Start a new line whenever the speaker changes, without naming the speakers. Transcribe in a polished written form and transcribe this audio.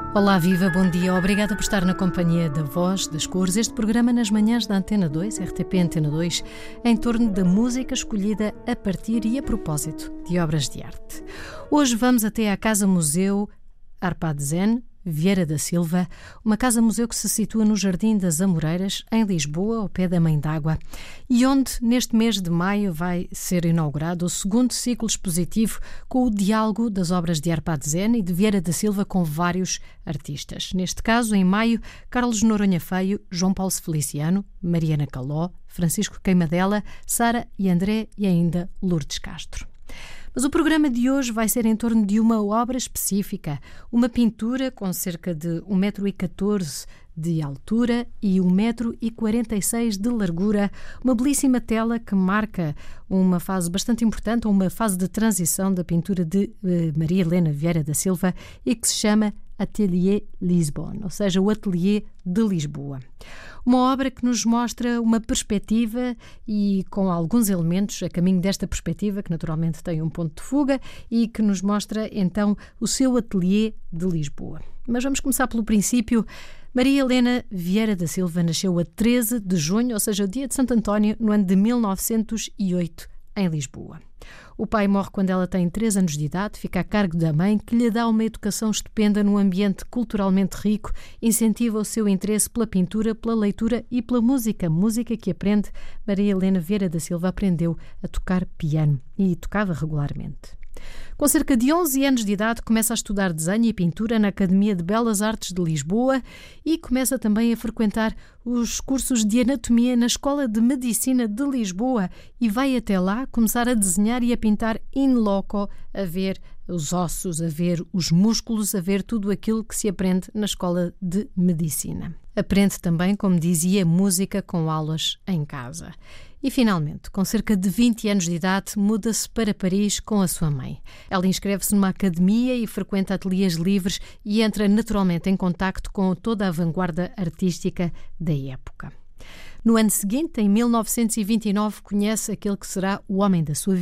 Olá, viva, bom dia. Obrigada por estar na companhia da Voz das Cores. Este programa nas manhãs da Antena 2, RTP Antena 2, em torno da música escolhida a partir e a propósito de obras de arte. Hoje vamos até à Casa-Museu Arpad Zen, Vieira da Silva, uma casa-museu que se situa no Jardim das Amoreiras, em Lisboa, ao pé da Mãe d'Água, e onde, neste mês de maio, vai ser inaugurado o segundo ciclo expositivo com o diálogo das obras de Arpad Zen e de Vieira da Silva com vários artistas. Neste caso, em maio, Carlos Noronha Feio, João Paulo Feliciano, Mariana Caló, Francisco Queimadela, Sara e André e ainda Lourdes Castro. Mas o programa de hoje vai ser em torno de uma obra específica, uma pintura com cerca de 1,14 m de altura e 1,46 m de largura, uma belíssima tela que marca uma fase bastante importante, uma fase de transição da pintura de Maria Helena Vieira da Silva e que se chama Atelier Lisbonne, ou seja, o Atelier de Lisboa. Uma obra que nos mostra uma perspectiva e com alguns elementos a caminho desta perspectiva, que naturalmente tem um ponto de fuga e que nos mostra então o seu Atelier de Lisboa. Mas vamos começar pelo princípio. Maria Helena Vieira da Silva nasceu a 13 de junho, ou seja, o dia de Santo António, no ano de 1908, em Lisboa. O pai morre quando ela tem 3 anos de idade, fica a cargo da mãe, que lhe dá uma educação estupenda num ambiente culturalmente rico, incentiva o seu interesse pela pintura, pela leitura e pela música. Música que aprende. Maria Helena Vieira da Silva aprendeu a tocar piano e tocava regularmente. Com cerca de 11 anos de idade, começa a estudar desenho e pintura na Academia de Belas Artes de Lisboa e começa também a frequentar os cursos de anatomia na Escola de Medicina de Lisboa e vai até lá começar a desenhar e a pintar in loco, a ver os ossos, a ver os músculos, a ver tudo aquilo que se aprende na Escola de Medicina. Aprende também, como dizia, música com aulas em casa. E, finalmente, com cerca de 20 anos de idade, muda-se para Paris com a sua mãe. Ela inscreve-se numa academia e frequenta ateliês livres e entra naturalmente em contacto com toda a vanguarda artística da época. No ano seguinte, em 1929, conhece aquele que será o homem da sua vida.